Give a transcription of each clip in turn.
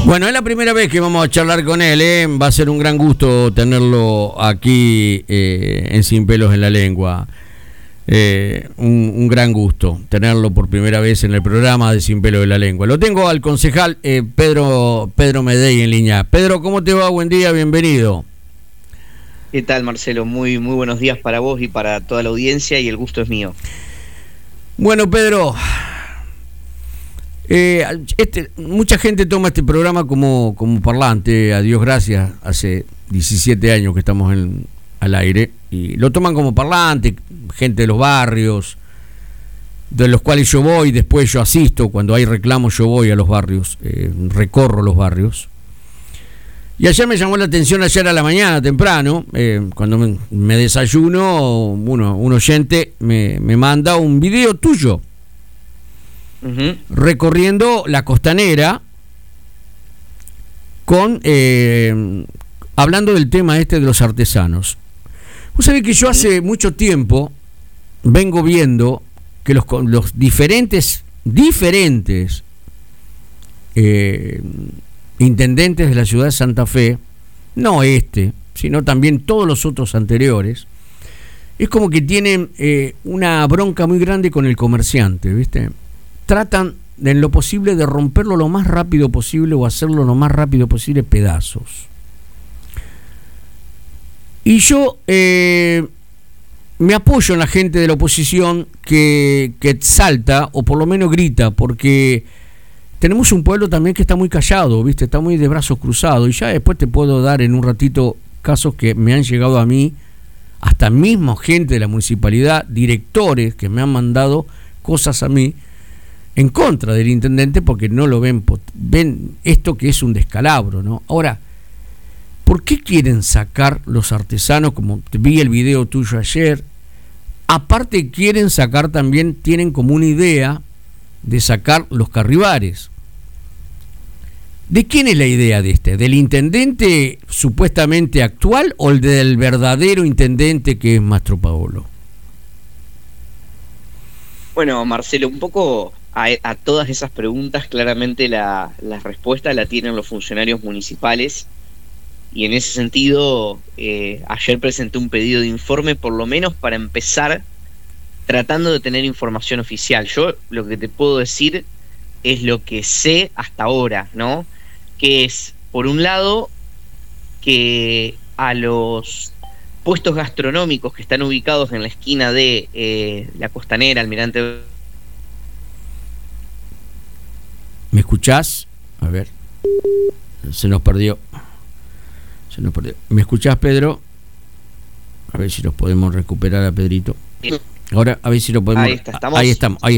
Bueno, es la primera vez que vamos a charlar con él, ¿eh? Va a ser un gran gusto tenerlo aquí en Sin Pelos en la Lengua. Un gran gusto tenerlo por primera vez en el programa de Sin Pelos en la Lengua. Lo tengo al concejal Pedro Medey en línea. Pedro, ¿cómo te va? Buen día, bienvenido. ¿Qué tal, Marcelo? Muy buenos días para vos y para toda la audiencia, y el gusto es mío. Bueno, Pedro, mucha gente toma este programa como parlante, a Dios gracias, hace 17 años que estamos al aire, y lo toman como parlante, gente de los barrios, de los cuales yo voy, después yo asisto, cuando hay reclamos yo voy a los barrios, recorro los barrios. Y ayer me llamó la atención, ayer a la mañana, temprano, cuando me desayuno, un oyente me manda un video tuyo, recorriendo la Costanera, hablando del tema de los artesanos. Vos sabés que yo hace mucho tiempo vengo viendo que los diferentes intendentes de la ciudad de Santa Fe, no sino también todos los otros anteriores, es como que tienen una bronca muy grande con el comerciante, ¿viste? Tratan en lo posible de romperlo lo más rápido posible o hacerlo lo más rápido posible pedazos. Y yo me apoyo en la gente de la oposición que salta o por lo menos grita, porque tenemos un pueblo también que está muy callado, ¿viste? Está muy de brazos cruzados. Y ya después te puedo dar en un ratito casos que me han llegado a mí, hasta mismo gente de la municipalidad, directores que me han mandado cosas a mí en contra del intendente porque no lo ven esto que es un descalabro, ¿no? Ahora, ¿por qué quieren sacar los artesanos? Como te vi el video tuyo ayer, aparte quieren sacar también, tienen como una idea de sacar los carribares. ¿De quién es la idea de ¿Del intendente supuestamente actual o el del verdadero intendente que es Mastro Paolo? Bueno, Marcelo, un poco a todas esas preguntas claramente la respuesta la tienen los funcionarios municipales, y en ese sentido ayer presenté un pedido de informe, por lo menos para empezar tratando de tener información oficial. Yo lo que te puedo decir es lo que sé hasta ahora, ¿no? Que es, por un lado, que a los puestos gastronómicos que están ubicados en la esquina de la Costanera, Almirante... ¿Me escuchás? A ver, se nos perdió. ¿Me escuchás, Pedro? A ver si los podemos recuperar a Pedrito. Ahora, a ver si lo podemos... Ahí estamos. Ahí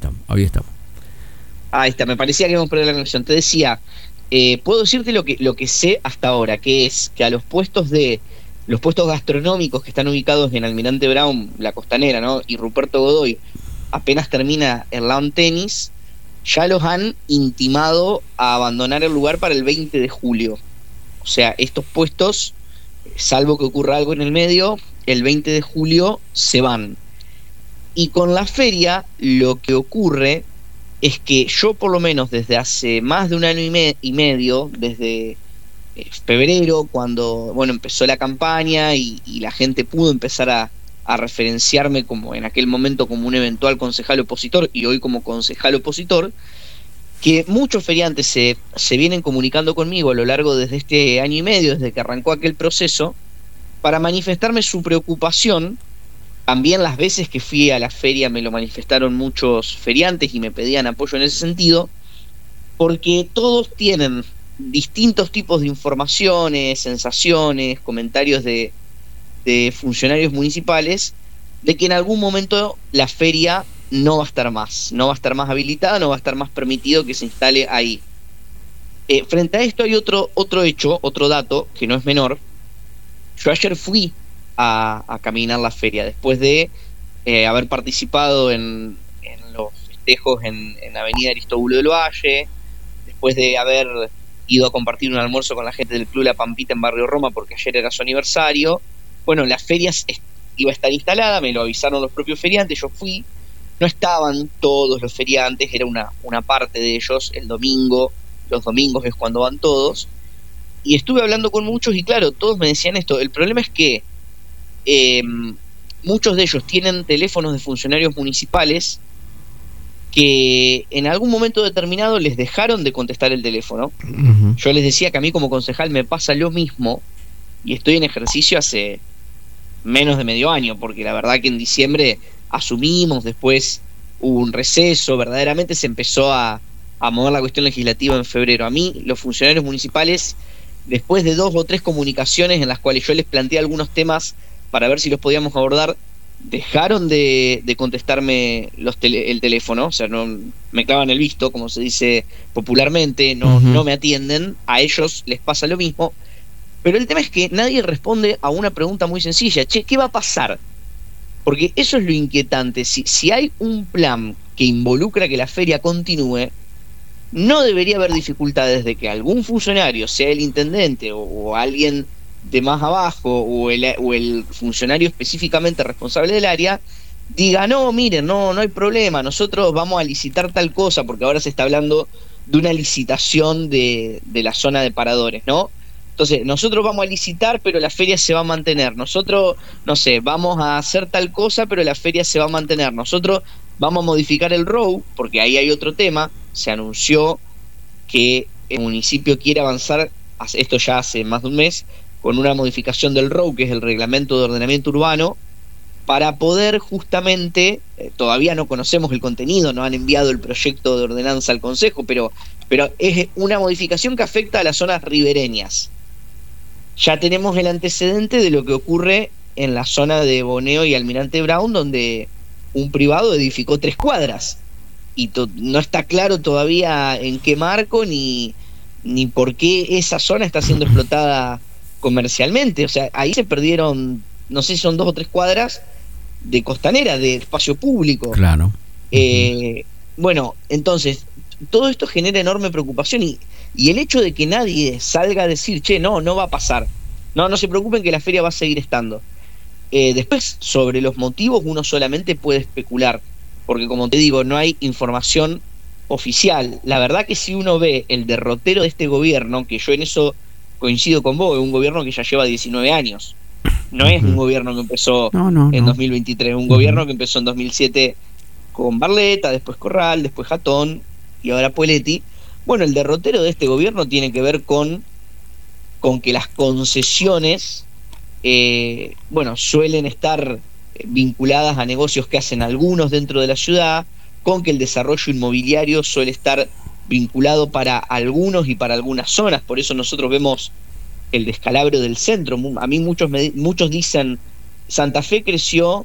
está, me parecía que íbamos a perder la conexión. Te decía, puedo decirte lo que sé hasta ahora, que es que a los puestos gastronómicos que están ubicados en Almirante Brown, la Costanera, ¿no? Y Ruperto Godoy, apenas termina el lawn tenis, ya los han intimado a abandonar el lugar para el 20 de julio. O sea, estos puestos, salvo que ocurra algo en el medio, el 20 de julio se van. Y con la feria lo que ocurre es que yo, por lo menos desde hace más de un año y medio, desde febrero, cuando empezó la campaña y la gente pudo empezar a referenciarme como en aquel momento como un eventual concejal opositor y hoy como concejal opositor, que muchos feriantes se vienen comunicando conmigo a lo largo desde este año y medio, desde que arrancó aquel proceso, para manifestarme su preocupación. También las veces que fui a la feria me lo manifestaron muchos feriantes y me pedían apoyo en ese sentido, porque todos tienen distintos tipos de informaciones, sensaciones, comentarios de funcionarios municipales, de que en algún momento la feria no va a estar más habilitada, no va a estar más permitido que se instale ahí. Frente a esto hay otro hecho, otro dato que no es menor. Yo ayer fui a caminar la feria después de haber participado en los festejos en Avenida Aristóbulo del Valle, después de haber ido a compartir un almuerzo con la gente del Club La Pampita en Barrio Roma porque ayer era su aniversario. Bueno, la feria iba a estar instalada, me lo avisaron los propios feriantes, yo fui, no estaban todos los feriantes, era una parte de ellos. El domingo los domingos es cuando van todos, y estuve hablando con muchos y claro, todos me decían esto. El problema es que muchos de ellos tienen teléfonos de funcionarios municipales que en algún momento determinado les dejaron de contestar el teléfono. Yo les decía que a mí como concejal me pasa lo mismo y estoy en ejercicio hace menos de medio año, porque la verdad que en diciembre asumimos, después hubo un receso, verdaderamente se empezó a mover la cuestión legislativa en febrero. A mí, los funcionarios municipales, después de 2 o 3 comunicaciones en las cuales yo les planteé algunos temas para ver si los podíamos abordar, dejaron de contestarme el teléfono, o sea, no me clavan el visto, como se dice popularmente, no me atienden, a ellos les pasa lo mismo, pero el tema es que nadie responde a una pregunta muy sencilla: che, ¿qué va a pasar? Porque eso es lo inquietante. Si hay un plan que involucra que la feria continúe, no debería haber dificultades de que algún funcionario, sea el intendente o alguien de más abajo o el funcionario específicamente responsable del área, diga: no, miren, no hay problema, nosotros vamos a licitar tal cosa, porque ahora se está hablando de una licitación de la zona de paradores, ¿no? Entonces, nosotros vamos a licitar, pero la feria se va a mantener. Nosotros, no sé, vamos a hacer tal cosa, pero la feria se va a mantener. Nosotros vamos a modificar el ROW, porque ahí hay otro tema. Se anunció que el municipio quiere avanzar, esto ya hace más de un mes, con una modificación del ROW, que es el Reglamento de Ordenamiento Urbano, para poder justamente, todavía no conocemos el contenido, no han enviado el proyecto de ordenanza al Consejo, pero es una modificación que afecta a las zonas ribereñas. Ya tenemos el antecedente de lo que ocurre en la zona de Boneo y Almirante Brown, donde un privado edificó 3 cuadras, y no está claro todavía en qué marco ni por qué esa zona está siendo explotada comercialmente. O sea, ahí se perdieron, no sé si son 2 o 3 cuadras de costanera, de espacio público. Claro. Bueno, entonces, todo esto genera enorme preocupación y el hecho de que nadie salga a decir: che, no va a pasar, no se preocupen que la feria va a seguir estando. Después, sobre los motivos, uno solamente puede especular, porque como te digo, no hay información oficial. La verdad que si uno ve el derrotero de este gobierno, que yo en eso coincido con vos, es un gobierno que ya lleva 19 años. No es un gobierno que empezó en 2023, es un gobierno que empezó en 2007 con Barletta, después Corral, después Jatón y ahora Poeletti. Bueno, el derrotero de este gobierno tiene que ver con que las concesiones suelen estar vinculadas a negocios que hacen algunos dentro de la ciudad, con que el desarrollo inmobiliario suele estar vinculado para algunos y para algunas zonas. Por eso nosotros vemos el descalabro del centro. A mí muchos dicen: Santa Fe creció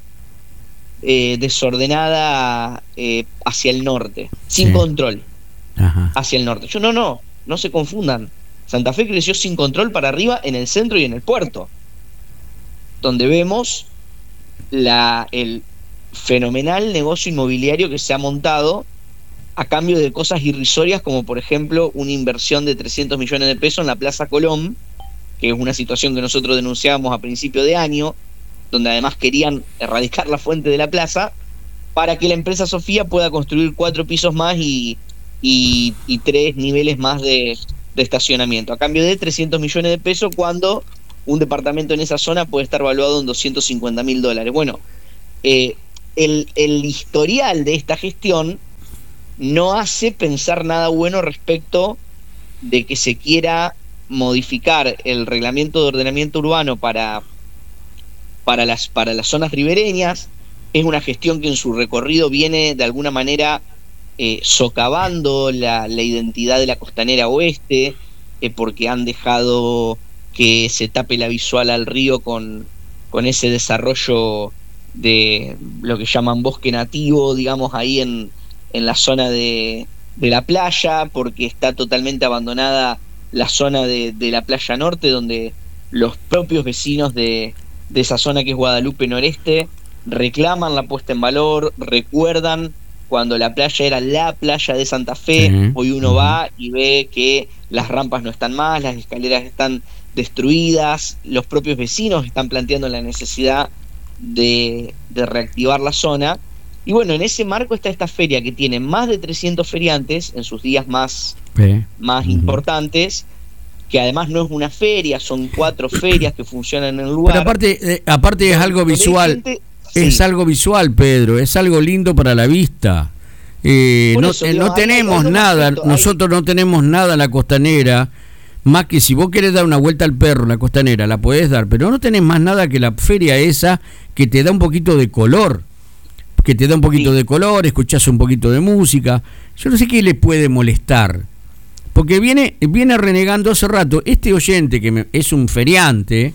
desordenada hacia el norte, sin control. Ajá. Hacia el norte. No se confundan. Santa Fe creció sin control para arriba, en el centro y en el puerto, donde vemos el fenomenal negocio inmobiliario que se ha montado a cambio de cosas irrisorias, como por ejemplo una inversión de 300 millones de pesos en la Plaza Colón, que es una situación que nosotros denunciábamos a principio de año, donde además querían erradicar la fuente de la plaza para que la empresa Sofía pueda construir 4 pisos más y 3 niveles más de estacionamiento, a cambio de 300 millones de pesos, cuando un departamento en esa zona puede estar valuado en $250.000. Bueno, el historial de esta gestión no hace pensar nada bueno respecto de que se quiera modificar el reglamento de ordenamiento urbano para las zonas ribereñas. Es una gestión que en su recorrido viene de alguna manera socavando la identidad de la costanera oeste, porque han dejado que se tape la visual al río con ese desarrollo de lo que llaman bosque nativo, digamos, ahí en la zona de la playa, porque está totalmente abandonada la zona de la playa norte, donde los propios vecinos de esa zona, que es Guadalupe Noreste, reclaman la puesta en valor, recuerdan cuando la playa era la playa de Santa Fe. Sí. Hoy uno va y ve que las rampas no están más, las escaleras están destruidas, los propios vecinos están planteando la necesidad de reactivar la zona, Y bueno, en ese marco está esta feria que tiene más de 300 feriantes en sus días más importantes, que además no es una feria, son 4 ferias que funcionan en el lugar. Pero aparte es algo visual, es algo visual, Pedro, es algo lindo para la vista. No tenemos nada, nosotros no tenemos nada en la Costanera, más que si vos querés dar una vuelta al perro en la Costanera, la podés dar, pero no tenés más nada que la feria esa que te da un poquito de color, escuchás un poquito de música. Yo no sé qué le puede molestar, porque viene renegando hace rato este oyente que es un feriante.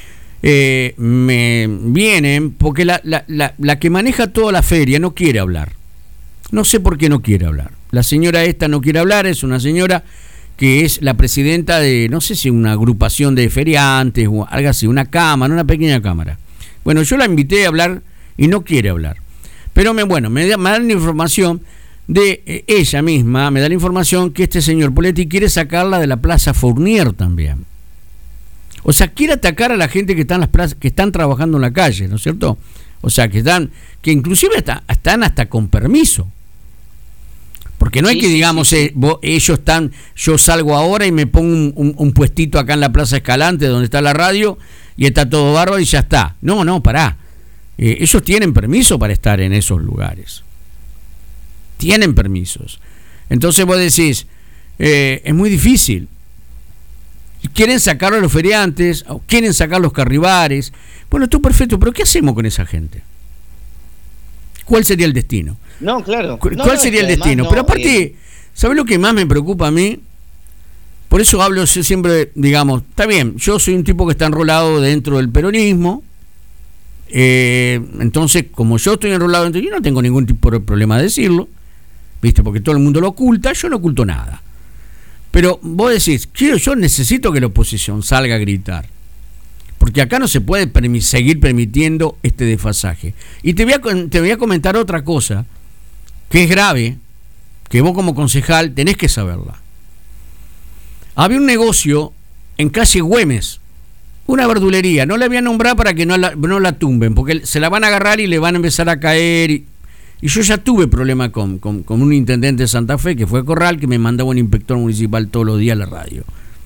Me vienen porque la que maneja toda la feria no quiere hablar. No sé por qué no quiere hablar. La señora esta no quiere hablar, es una señora que es la presidenta de, no sé si una agrupación de feriantes o algo así, una cámara, una pequeña cámara. Bueno, yo la invité a hablar y no quiere hablar. Pero me dan la información de ella misma, me da la información que este señor Poletti quiere sacarla de la Plaza Fournier también. O sea, quiere atacar a la gente que está en las plazas, que están trabajando en la calle, ¿no es cierto? O sea, que inclusive están hasta con permiso. Porque no es que digamos, ellos están, yo salgo ahora y me pongo un puestito acá en la Plaza Escalante donde está la radio y está todo bárbaro y ya está. No, pará. Ellos tienen permiso para estar en esos lugares. Tienen permisos. Entonces vos decís, es muy difícil. Quieren sacar a los feriantes, quieren sacar los carribares. Bueno, esto es perfecto, pero ¿qué hacemos con esa gente? ¿Cuál sería el destino? No, claro. ¿Cuál sería el destino? Pero aparte, ¿sabés lo que más me preocupa a mí? Por eso hablo siempre, digamos, está bien, yo soy un tipo que está enrolado dentro del peronismo, entonces, como yo estoy enrolado dentro, yo no tengo ningún tipo de problema de decirlo, ¿viste? Porque todo el mundo lo oculta, yo no oculto nada. Pero vos decís, yo necesito que la oposición salga a gritar, porque acá no se puede seguir permitiendo este desfasaje. Y te voy a comentar otra cosa que es grave, que vos como concejal tenés que saberla. Había un negocio en calle Güemes, una verdulería, no la voy a nombrar para que no la tumben, porque se la van a agarrar y le van a empezar a caer. Y yo ya tuve problema con un intendente de Santa Fe, que fue Corral, que me mandaba un inspector municipal todos los días a la radio.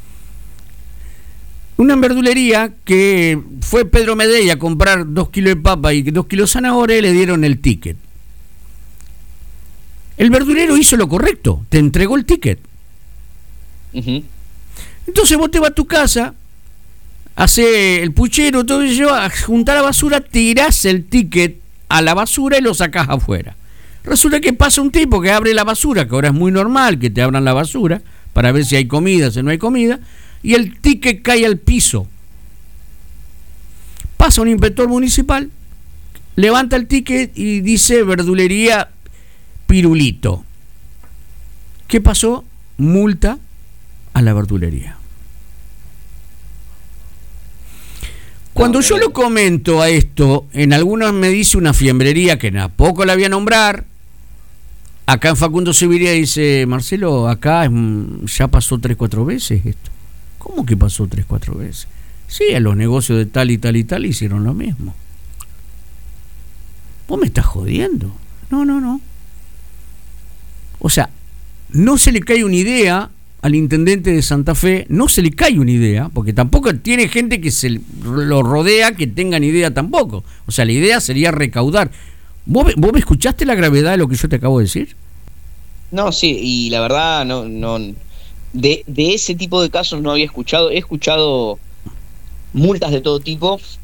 Una verdulería que fue Pedro Medella a comprar 2 kilos de papa y 2 kilos de zanahoria y le dieron el ticket. El verdulero hizo lo correcto, te entregó el ticket. Uh-huh. Entonces vos te vas a tu casa, hace el puchero, todo eso, a juntar la basura, tirás el ticket a la basura y lo sacás afuera. Resulta que pasa un tipo que abre la basura, que ahora es muy normal que te abran la basura para ver si hay comida, si no hay comida, y el ticket cae al piso. Pasa un inspector municipal, levanta el ticket y dice verdulería Pirulito. ¿Qué pasó? Multa a la verdulería. Cuando yo lo comento a esto, en algunos me dice una fiambrería que tampoco la voy a nombrar. Acá en Facundo Seviria dice, Marcelo, acá ya pasó 3-4 veces esto. ¿Cómo que pasó 3-4 veces? Sí, a los negocios de tal y tal y tal hicieron lo mismo. ¿Vos me estás jodiendo? No. O sea, no se le cae una idea al intendente de Santa Fe, no se le cae una idea, porque tampoco tiene gente que se lo rodea que tengan idea tampoco. O sea, la idea sería recaudar. ¿Vos me escuchaste la gravedad de lo que yo te acabo de decir? No, sí, y la verdad, no de ese tipo de casos no había escuchado. He escuchado multas de todo tipo,